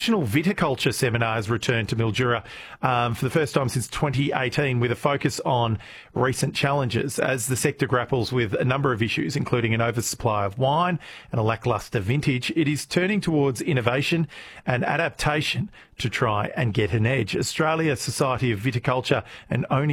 National Viticulture Seminar has returned to Mildura for the first time since 2018 with a focus on recent challenges as the sector grapples with a number of issues, including an oversupply of wine and a lacklustre vintage. It is turning towards innovation and adaptation to try and get an edge. Australia Society of Viticulture and Oni